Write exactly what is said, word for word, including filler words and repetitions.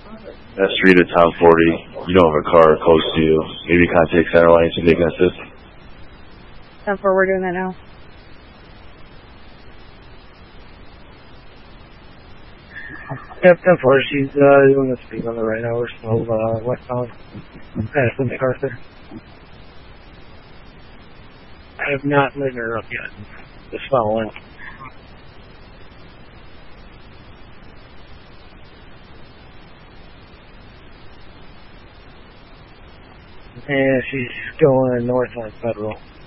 that street at Town forty. You don't have a car close to you. Maybe contact Centerline so they can assist. ten four, we're doing that now. Yep, ten four, she's uh, doing the speed on the right now. We're still uh, westbound. Past MacArthur. I have not lit her up yet. Just following. And she's going north on Federal.